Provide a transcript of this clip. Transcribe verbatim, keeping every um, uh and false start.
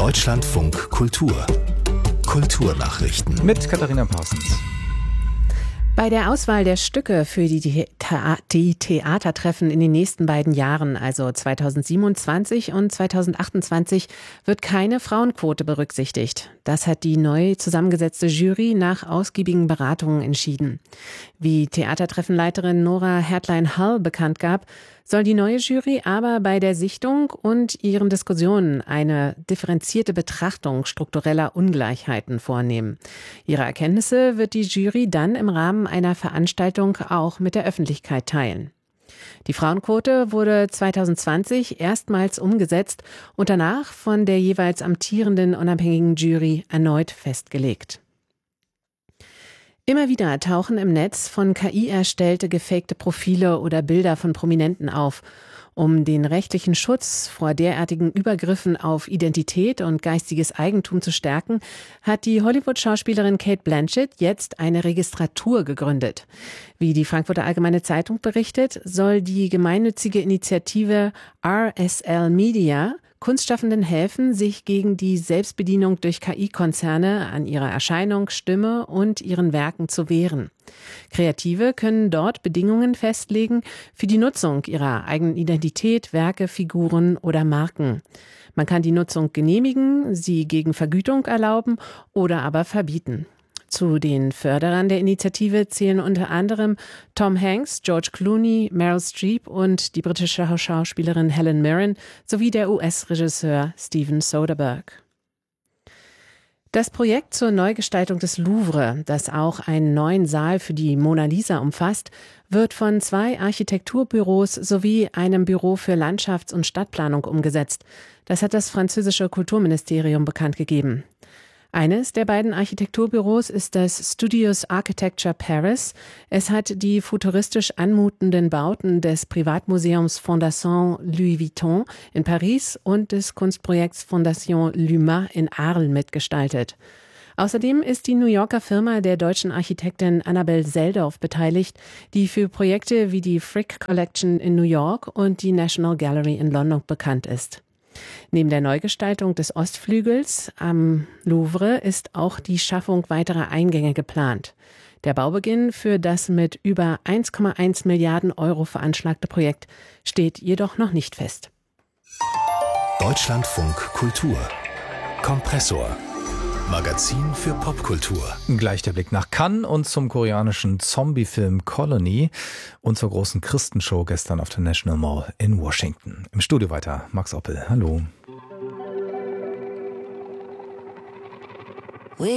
Deutschlandfunk Kultur. Kulturnachrichten. Mit Katharina Pausens. Bei der Auswahl der Stücke für die, Thea- die Theatertreffen in den nächsten beiden Jahren, also zweitausendsiebenundzwanzig und zweitausendachtundzwanzig, wird keine Frauenquote berücksichtigt. Das hat die neu zusammengesetzte Jury nach ausgiebigen Beratungen entschieden. Wie Theatertreffenleiterin Nora Hertlein-Hall bekannt gab, soll die neue Jury aber bei der Sichtung und ihren Diskussionen eine differenzierte Betrachtung struktureller Ungleichheiten vornehmen. Ihre Erkenntnisse wird die Jury dann im Rahmen einer Veranstaltung auch mit der Öffentlichkeit teilen. Die Frauenquote wurde zweitausendzwanzig erstmals umgesetzt und danach von der jeweils amtierenden unabhängigen Jury erneut festgelegt. Immer wieder tauchen im Netz von K I erstellte gefakte Profile oder Bilder von Prominenten auf. Um den rechtlichen Schutz vor derartigen Übergriffen auf Identität und geistiges Eigentum zu stärken, hat die Hollywood-Schauspielerin Cate Blanchett jetzt eine Registratur gegründet. Wie die Frankfurter Allgemeine Zeitung berichtet, soll die gemeinnützige Initiative R S L Media Kunstschaffenden helfen, sich gegen die Selbstbedienung durch K I-Konzerne an ihrer Erscheinung, Stimme und ihren Werken zu wehren. Kreative können dort Bedingungen festlegen für die Nutzung ihrer eigenen Identität, Werke, Figuren oder Marken. Man kann die Nutzung genehmigen, sie gegen Vergütung erlauben oder aber verbieten. Zu den Förderern der Initiative zählen unter anderem Tom Hanks, George Clooney, Meryl Streep und die britische Schauspielerin Helen Mirren sowie der U S-Regisseur Steven Soderbergh. Das Projekt zur Neugestaltung des Louvre, das auch einen neuen Saal für die Mona Lisa umfasst, wird von zwei Architekturbüros sowie einem Büro für Landschafts- und Stadtplanung umgesetzt. Das hat das französische Kulturministerium bekannt gegeben. Eines der beiden Architekturbüros ist das Studios Architecture Paris. Es hat die futuristisch anmutenden Bauten des Privatmuseums Fondation Louis Vuitton in Paris und des Kunstprojekts Fondation Luma in Arles mitgestaltet. Außerdem ist die New Yorker Firma der deutschen Architektin Annabel Seldorf beteiligt, die für Projekte wie die Frick Collection in New York und die National Gallery in London bekannt ist. Neben der Neugestaltung des Ostflügels am Louvre ist auch die Schaffung weiterer Eingänge geplant. Der Baubeginn für das mit über eins Komma eins Milliarden Euro veranschlagte Projekt steht jedoch noch nicht fest. Deutschlandfunk Kultur. Kompressor. Magazin für Popkultur. Gleich der Blick nach Cannes und zum koreanischen Zombie-Film Colony und zur großen Christenshow gestern auf der National Mall in Washington. Im Studio weiter Max Oppel. Hallo.